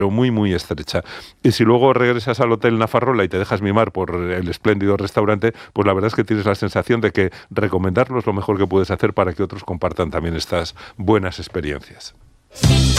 muy, muy estrecha. Y si luego regresas al Hotel Nafarrola y te dejas mimar por el espléndido restaurante, pues la verdad es que tienes la sensación de que recomendarlo es lo mejor que puedes hacer para que otros compartan también estas buenas experiencias.